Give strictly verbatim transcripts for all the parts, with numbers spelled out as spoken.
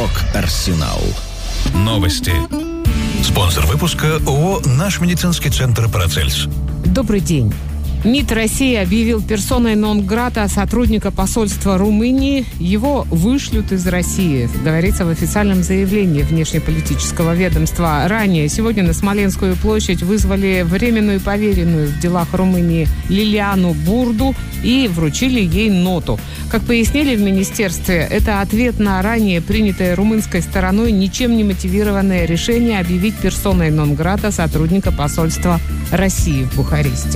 Рок-Арсенал. Новости. Спонсор выпуска ООО «Наш медицинский центр Парацельс». Добрый день. МИД России объявил персоной нон-грата сотрудника посольства Румынии. Его вышлют из России, говорится в официальном заявлении внешнеполитического ведомства. Ранее сегодня на Смоленскую площадь вызвали временную поверенную в делах Румынии Лилиану Бурду и вручили ей ноту. Как пояснили в министерстве, это ответ на ранее принятое румынской стороной ничем не мотивированное решение объявить персоной нон-грата сотрудника посольства России в Бухаресте.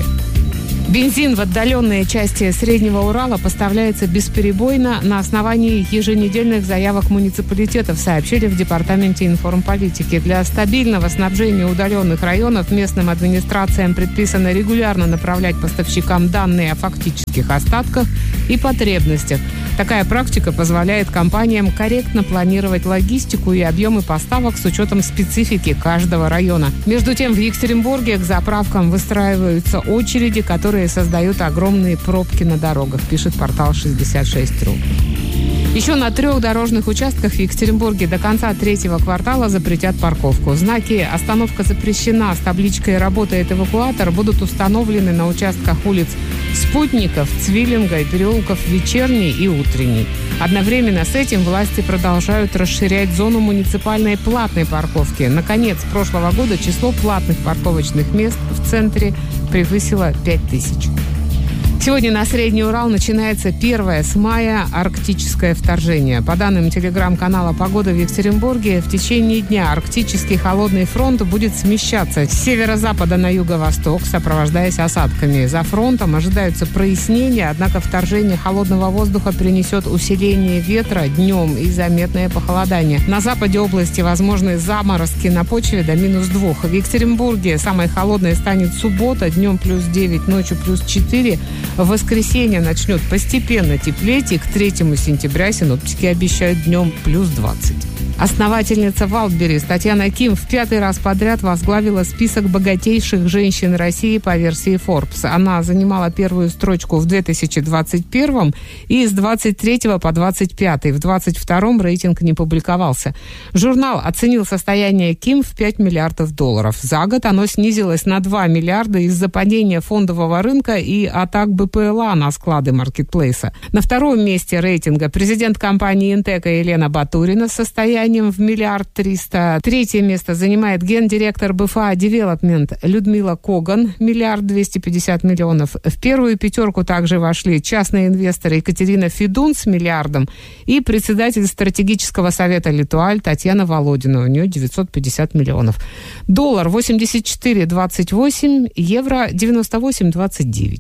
Бензин в отдаленные части Среднего Урала поставляется бесперебойно на основании еженедельных заявок муниципалитетов, сообщили в Департаменте информполитики. Для стабильного снабжения удаленных районов местным администрациям предписано регулярно направлять поставщикам данные о фактических остатках и потребностях. Такая практика позволяет компаниям корректно планировать логистику и объемы поставок с учетом специфики каждого района. Между тем, в Екатеринбурге к заправкам выстраиваются очереди, которые создают огромные пробки на дорогах, пишет портал шестьдесят шесть точка ру. Еще на трех дорожных участках в Екатеринбурге до конца третьего квартала запретят парковку. Знаки «Остановка запрещена» с табличкой «Работает эвакуатор» будут установлены на участках улиц Спутников, Цвиллинга и переулков Вечерний и Утренний. Одновременно с этим власти продолжают расширять зону муниципальной платной парковки. Наконец, с прошлого года число платных парковочных мест в центре превысило пять тысяч. Сегодня на Средний Урал начинается первое с мая арктическое вторжение. По данным телеграм-канала «Погода» в Екатеринбурге, в течение дня арктический холодный фронт будет смещаться с северо-запада на юго-восток, сопровождаясь осадками. За фронтом ожидаются прояснения, однако вторжение холодного воздуха принесет усиление ветра днем и заметное похолодание. На западе области возможны заморозки на почве до минус двух. В Екатеринбурге самой холодной станет суббота, днем плюс девять, ночью плюс четыре. В воскресенье начнет постепенно теплеть, и к третьему сентября синоптики обещают днем плюс двадцать. Основательница Wildberries Татьяна Ким в пятый раз подряд возглавила список богатейших женщин России по версии Forbes. Она занимала первую строчку в две тысячи двадцать первом и с двадцать третьего по двадцать пятый. В двадцать втором рейтинг не публиковался. Журнал оценил состояние Ким в пять миллиардов долларов. За год оно снизилось на два миллиарда из-за падения фондового рынка и атак бэ пэ эл а на склады маркетплейса. На втором месте рейтинга президент компании Интека Елена Батурина с состоянием в миллиард триста. Третье место занимает гендиректор бэ эф а Development Людмила Коган, миллиард двести пятьдесят миллионов. В первую пятерку также вошли частные инвесторы Екатерина Федун с миллиардом и председатель стратегического совета Литуаль Татьяна Володина, у нее девятьсот пятьдесят миллионов. Доллар восемьдесят четыре двадцать восемь, евро девяносто восемь двадцать девять.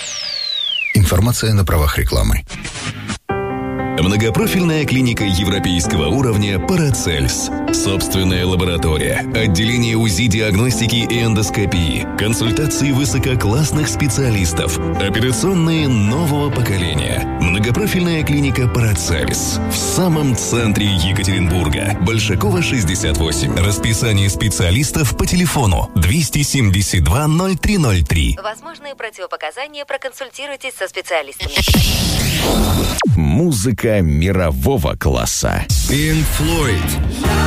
Информация на правах рекламы. Многопрофильная клиника европейского уровня «Парацельс». Собственная лаборатория, отделение УЗИ-диагностики и эндоскопии, консультации высококлассных специалистов, операционные нового поколения. Многопрофильная клиника «Парацельс» в самом центре Екатеринбурга. Большакова, шестьдесят восемь. Расписание специалистов по телефону двести семьдесят два ноль три ноль три. Возможные противопоказания, проконсультируйтесь со специалистами. Музыка мирового класса. Pink Floyd.